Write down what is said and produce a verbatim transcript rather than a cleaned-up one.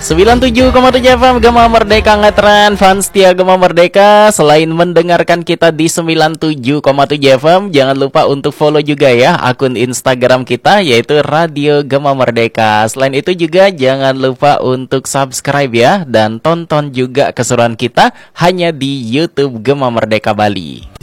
sembilan puluh tujuh koma tujuh F M Gema Merdeka ngetren, fans setia Gema Merdeka. Selain mendengarkan kita di sembilan puluh tujuh koma tujuh F M, jangan lupa untuk follow juga ya akun Instagram kita, yaitu Radio Gema Merdeka. Selain itu juga jangan lupa untuk subscribe ya, dan tonton juga keseruan kita hanya di YouTube Gema Merdeka Bali.